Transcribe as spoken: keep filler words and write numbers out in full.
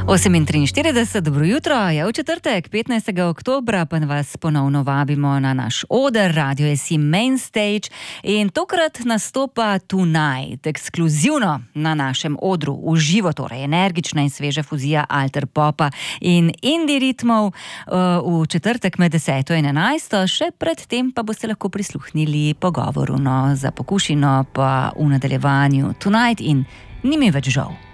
osem in triinštirideset, dobro jutro, je v četrtek, petnajstega oktobra, pa vas ponovno vabimo na naš oder, Radio es em Main Stage, in tokrat nastopa Tonight, ekskluzivno na našem odru, v živo, torej energična in sveža fuzija alter popa in indie ritmov, v četrtek med deseto in enajsto, še predtem pa boste lahko prisluhnili pogovoru, no, za pokušino pa v nadaljevanju Tonight in ni mi več žal.